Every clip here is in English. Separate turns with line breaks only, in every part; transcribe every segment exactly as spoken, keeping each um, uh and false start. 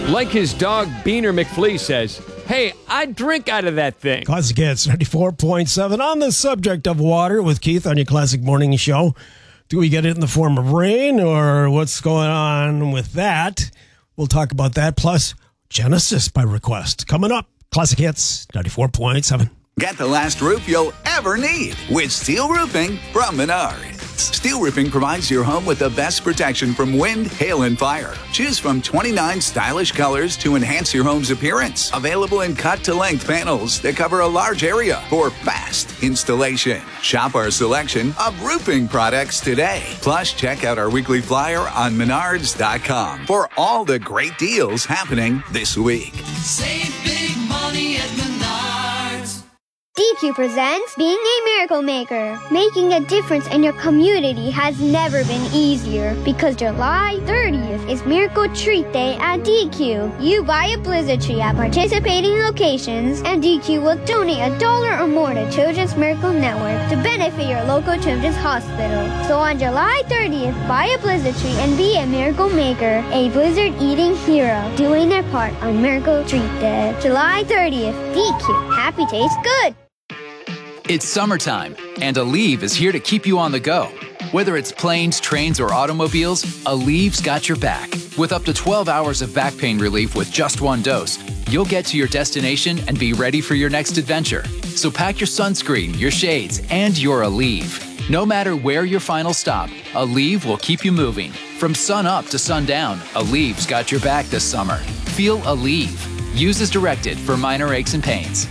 Like his dog, Beaner McFlea says, hey, I'd drink out of that thing.
Classic Hits ninety-four point seven on the subject of water with Keith on your Classic Morning Show. Do we get it in the form of rain or what's going on with that? We'll talk about that. Plus, Genesis by request. Coming up, Classic Hits ninety-four point seven.
Get the last roof you'll ever need with Steel Roofing from Menards. Steel Roofing provides your home with the best protection from wind, hail, and fire. Choose from twenty-nine stylish colors to enhance your home's appearance. Available in cut-to-length panels that cover a large area for fast installation. Shop our selection of roofing products today. Plus, check out our weekly flyer on menards dot com for all the great deals happening this week.
Save big money at Menards.
D Q presents Being a Miracle Maker. Making a difference in your community has never been easier because July thirtieth is Miracle Treat Day at D Q. You buy a Blizzard tree at participating locations and D Q will donate a dollar or more to Children's Miracle Network to benefit your local children's hospital. So on July thirtieth, buy a Blizzard tree and be a Miracle Maker, a Blizzard eating hero, doing their part on Miracle Treat Day. July thirtieth, D Q. Happy tastes good.
It's summertime, and Aleve is here to keep you on the go. Whether it's planes, trains, or automobiles, Aleve's got your back. With up to twelve hours of back pain relief with just one dose, you'll get to your destination and be ready for your next adventure. So pack your sunscreen, your shades, and your Aleve. No matter where your final stop, Aleve will keep you moving. From sun up to sundown, Aleve's got your back this summer. Feel Aleve. Use as directed for minor aches and pains.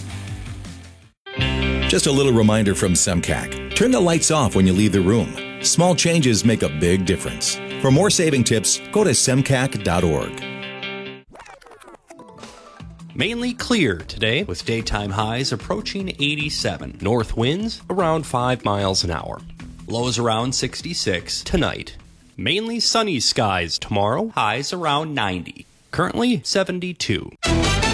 Just a little reminder from Semcac. Turn the lights off when you leave the room. Small changes make a big difference. For more saving tips, go to semcac dot org.
Mainly clear today with daytime highs approaching eighty-seven. North winds around five miles an hour. Lows around sixty-six tonight. Mainly sunny skies tomorrow. Highs around ninety. Currently seventy-two.